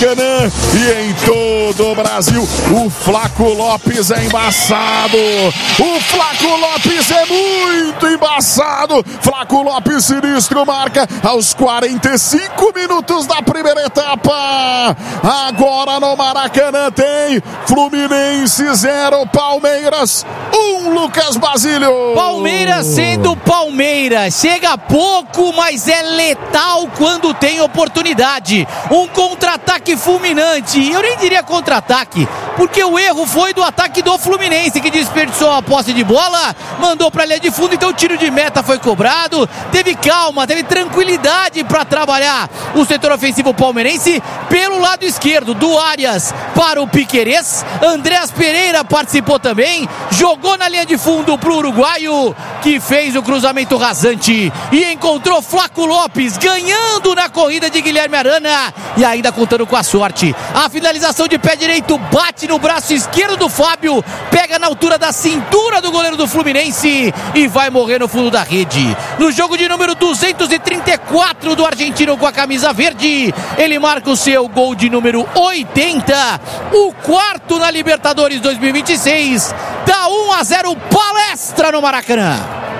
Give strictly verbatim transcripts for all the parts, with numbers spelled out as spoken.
Maracanã e em todo o Brasil. O Flaco Lopes é embaçado. O Flaco Lopes é muito embaçado. Flaco Lopes sinistro marca aos quarenta e cinco minutos da primeira etapa. Agora no Maracanã tem Fluminense zero, Palmeiras um, Lucas Basílio. Palmeiras sendo Palmeiras, chega pouco, mas é letal quando tem oportunidade. Um contra-ataque fulminante, eu nem diria contra-ataque, porque o erro foi do ataque do Fluminense, que desperdiçou a posse de bola, mandou para a linha de fundo, então o tiro de meta foi cobrado, teve calma, teve tranquilidade para trabalhar o setor ofensivo palmeirense pelo lado esquerdo, do Arias para o Piquerez. Andreas Pereira participou também, jogou na linha de fundo pro uruguaio, que fez o cruzamento rasante e encontrou Flaco Lopes ganhando na corrida de Guilherme Arana e ainda contando com a sorte. A finalização de pé direito bate no braço esquerdo do Fábio, pega na altura da cintura do goleiro do Fluminense e vai morrer no fundo da rede. No jogo de número duzentos e trinta e quatro do argentino com a camisa verde, ele marca o seu gol de número oitenta, o quarto na Libertadores dois mil e vinte e seis, dá um a zero Palestra no Maracanã.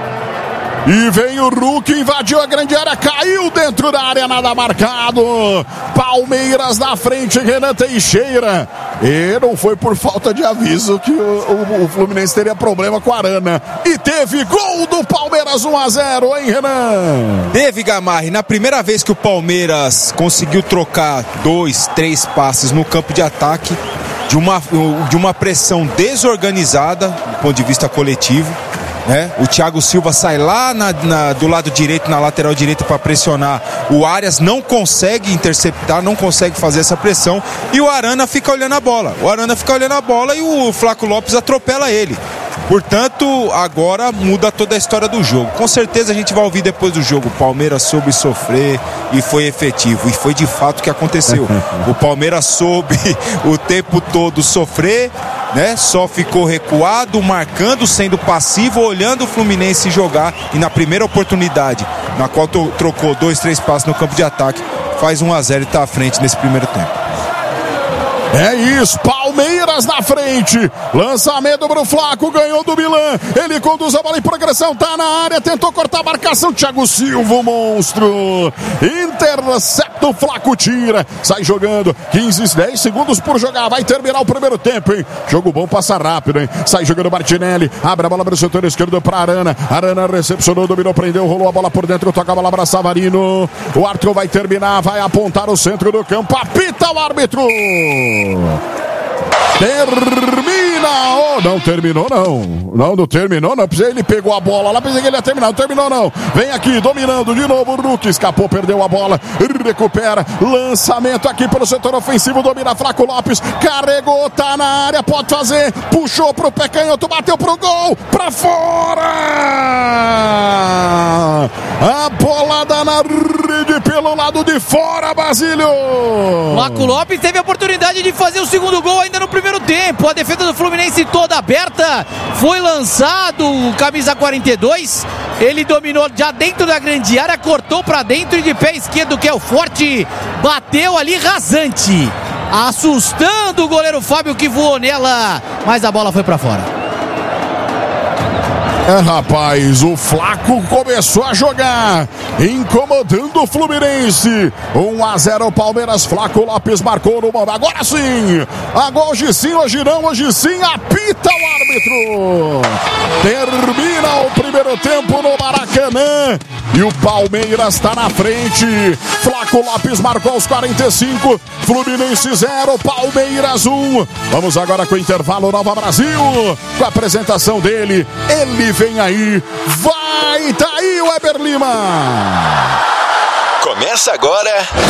E vem o Hulk, invadiu a grande área, caiu dentro da área, nada marcado. Palmeiras na frente, Renan Teixeira. E não foi por falta de aviso que o, o, o Fluminense teria problema com a Arana. E teve gol do Palmeiras um a zero, hein, Renan? Teve, Gamarri. Na primeira vez que o Palmeiras conseguiu trocar dois, três passes no campo de ataque, de uma, de uma pressão desorganizada do ponto de vista coletivo, né? O Thiago Silva sai lá na, na, do lado direito, na lateral direita, para pressionar. O Arias não consegue interceptar, não consegue fazer essa pressão, e o Arana fica olhando a bola. O Arana fica olhando a bola e o Flaco Lopes atropela ele. Portanto, agora muda toda a história do jogo. Com certeza a gente vai ouvir depois do jogo: o Palmeiras soube sofrer e foi efetivo. E foi de fato o que aconteceu. O Palmeiras soube o tempo todo sofrer, né? Só ficou recuado, marcando, sendo passivo, olhando o Fluminense jogar, e na primeira oportunidade, na qual trocou dois, três passes no campo de ataque, faz um a zero e está à frente nesse primeiro tempo. É isso, Palmeiras na frente, lançamento pro Flaco, ganhou do Milan, ele conduz a bola em progressão, tá na área, tentou cortar a marcação, Thiago Silva, o monstro, intercepta, o Flaco tira, sai jogando, quinze, dez segundos por jogar, vai terminar o primeiro tempo, hein, jogo bom, passa rápido, hein, sai jogando Martinelli, abre a bola para o setor esquerdo para Arana, Arana recepcionou, dominou, prendeu, rolou a bola por dentro, toca a bola para Savarino, o Arthur vai terminar, vai apontar o centro do campo, apita o árbitro. Termina! Oh, não terminou não. Não, não terminou não. Ele pegou a bola lá, pensei que ele ia terminar. Não terminou não. Vem aqui, dominando de novo o Hulk. Escapou, perdeu a bola. Recupera. Lançamento aqui pelo setor ofensivo. Domina Flaco Lopes. Carregou, tá na área, pode fazer. Puxou pro pé canhoto, bateu pro gol. Pra fora! A bolada na rede pelo lado de fora, Basílio. Flaco Lopes teve a oportunidade de fazer o segundo gol ainda no primeiro tempo. A defesa do Fluminense toda aberta, foi lançado o camisa quarenta e dois, ele dominou já dentro da grande área, cortou para dentro e de pé esquerdo, que é o forte, bateu ali rasante, assustando o goleiro Fábio, que voou nela, mas a bola foi para fora. É, rapaz, o Flaco começou a jogar, incomodando o Fluminense. um a zero Palmeiras, Flaco Lopes marcou no mando. Agora sim, agora hoje sim, hoje não, hoje sim, apita o árbitro. Termina o primeiro tempo no Maracanã e o Palmeiras está na frente. Flaco Lopes marcou aos quarenta e cinco, Fluminense zero, Palmeiras um. Vamos agora com o intervalo Nova Brasil, com a apresentação dele, ele vem aí, vai, tá aí o Weber Lima. Começa agora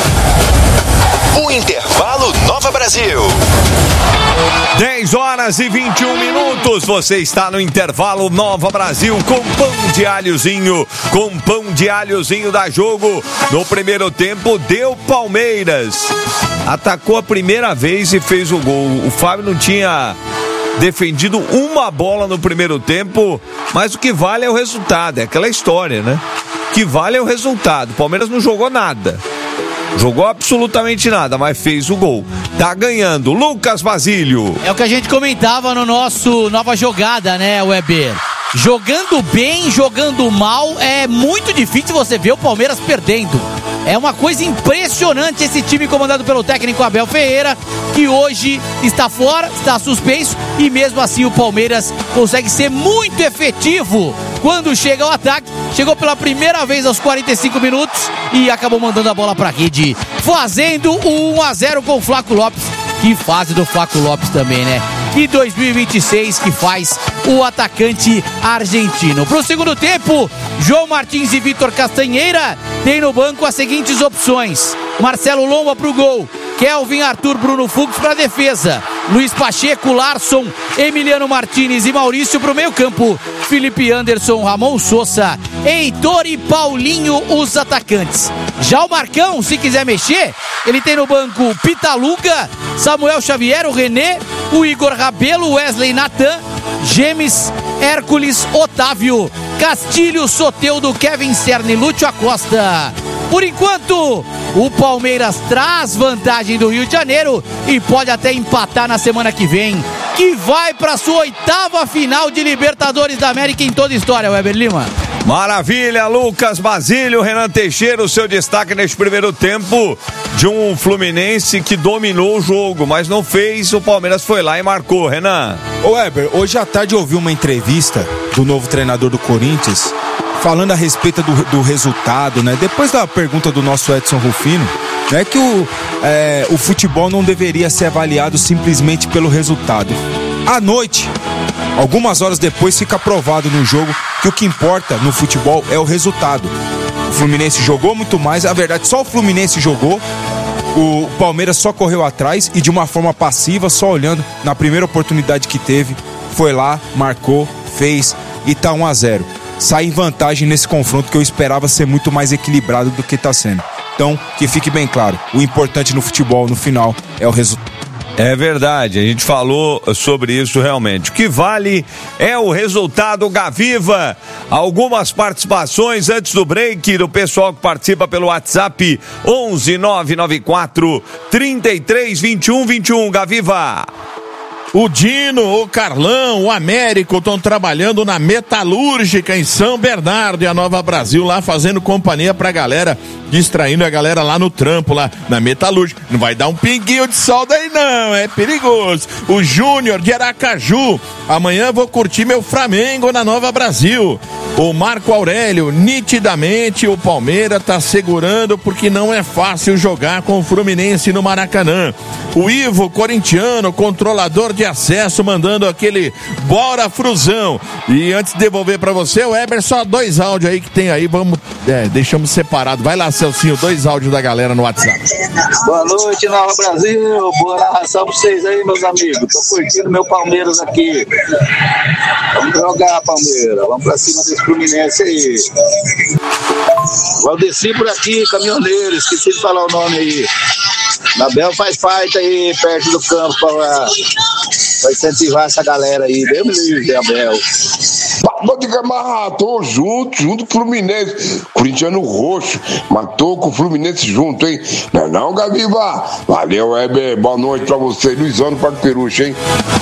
o Intervalo Nova Brasil. dez horas e vinte e um minutos, você está no Intervalo Nova Brasil com pão de alhozinho, com pão de alhozinho da Jogo. No primeiro tempo deu Palmeiras, atacou a primeira vez e fez o gol. O Fábio não tinha defendido uma bola no primeiro tempo, mas o que vale é o resultado, é aquela história, né? O que vale é o resultado. O Palmeiras não jogou nada. Jogou absolutamente nada, mas fez o gol. Tá ganhando. Lucas Basílio. É o que a gente comentava no nosso Nova Jogada, né, Weber? Jogando bem, jogando mal, é muito difícil você ver o Palmeiras perdendo. É uma coisa impressionante esse time comandado pelo técnico Abel Ferreira, que hoje está fora, está suspenso, e mesmo assim o Palmeiras consegue ser muito efetivo quando chega ao ataque. Chegou pela primeira vez aos quarenta e cinco minutos e acabou mandando a bola para a rede, fazendo o um a zero com o Flaco Lopes. Que fase do Flaco Lopes também, né? Que dois mil e vinte e seis que faz o atacante argentino. Pro segundo tempo, João Martins e Vitor Castanheira tem no banco as seguintes opções: Marcelo Lomba pro gol, Kelvin, Arthur, Bruno Fux pra defesa, Luiz Pacheco, Larson, Emiliano Martínez e Maurício pro meio campo, Felipe Anderson, Ramon Sousa, Heitor e Paulinho os atacantes. Já o Marcão, se quiser mexer, ele tem no banco Pitaluga, Samuel Xavier, o René, o Igor Rabelo, Wesley Natan, Gemes, Hércules, Otávio, Castilho, Soteldo, Kevin Cerne, Lúcio Acosta. Por enquanto, o Palmeiras traz vantagem do Rio de Janeiro e pode até empatar na semana que vem, que vai para sua oitava final de Libertadores da América em toda a história, Weber Lima. Maravilha, Lucas Basílio, Renan Teixeira, o seu destaque neste primeiro tempo de um Fluminense que dominou o jogo, mas não fez, o Palmeiras foi lá e marcou, Renan. Ô Weber, hoje à tarde eu ouvi uma entrevista do novo treinador do Corinthians, falando a respeito do, do resultado, né? Depois da pergunta do nosso Edson Rufino, né? Que o, é, o futebol não deveria ser avaliado simplesmente pelo resultado. À noite, algumas horas depois, fica provado no jogo que o que importa no futebol é o resultado. O Fluminense jogou muito mais, na verdade só o Fluminense jogou, o Palmeiras só correu atrás e de uma forma passiva, só olhando na primeira oportunidade que teve, foi lá, marcou, fez e tá um a zero. Sai em vantagem nesse confronto que eu esperava ser muito mais equilibrado do que tá sendo. Então, que fique bem claro, o importante no futebol, no final, é o resultado. É verdade, a gente falou sobre isso realmente. O que vale é o resultado, Gaviva. Algumas participações antes do break do pessoal que participa pelo WhatsApp onze nove nove quatro, trinta e três, vinte e um, vinte e um, Gaviva. O Dino, o Carlão, o Américo estão trabalhando na Metalúrgica em São Bernardo e a Nova Brasil lá fazendo companhia pra galera, distraindo a galera lá no trampo, lá na Metalúrgica. Não vai dar um pinguinho de sol daí não, é perigoso. O Júnior de Aracaju, amanhã vou curtir meu Flamengo na Nova Brasil. O Marco Aurélio, nitidamente o Palmeiras tá segurando porque não é fácil jogar com o Fluminense no Maracanã. O Ivo, corintiano, controlador de acesso, mandando aquele bora Fruzão. E antes de devolver pra você, o Weber, só dois áudios aí que tem aí, vamos, é, deixamos separado. Vai lá, Celcinho, dois áudios da galera no WhatsApp. Boa noite, Nova Brasil, boa narração pra vocês aí, meus amigos. Tô curtindo meu Palmeiras aqui. Vamos jogar, Palmeiras, vamos pra cima desse Fluminense aí. Valdeci por aqui, caminhoneiro, esqueci de falar o nome aí. Nabel faz parte aí, perto do campo, pra, pra incentivar essa galera aí. Deus me livre, Abel. Pode de Gamarra, tô junto, junto com o Fluminense. Corintiano roxo, matou com o Fluminense junto, hein? Não é não, Gaviva? Valeu, Weber, boa noite pra você. Luizão do Parque Peruche, hein?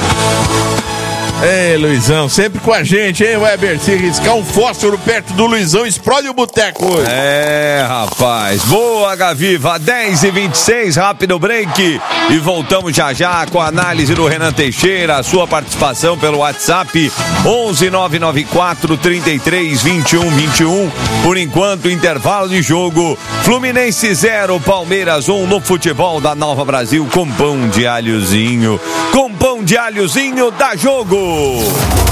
Ei, Luizão, sempre com a gente, hein, Weber? Se riscar um fósforo perto do Luizão, explode o boteco hoje. É, rapaz. Boa, Gaviva. dez e vinte e seis, rápido break. E voltamos já já com a análise do Renan Teixeira, a sua participação pelo WhatsApp onze nove nove quatro, trinta e três, vinte e um, vinte e um. Por enquanto, intervalo de jogo. Fluminense zero, Palmeiras um no futebol da Nova Brasil com pão de alhozinho. Com pão de alhozinho, dá jogo.